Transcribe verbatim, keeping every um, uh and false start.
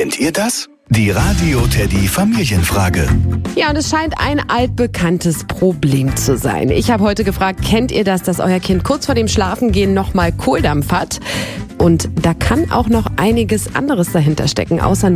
Kennt ihr das? Die Radio Teddy Familienfrage. Ja, und es scheint ein altbekanntes Problem zu sein. Ich habe heute gefragt, kennt ihr das, dass euer Kind kurz vor dem Schlafengehen nochmal Kohldampf hat? Und da kann auch noch einiges anderes dahinter stecken, außer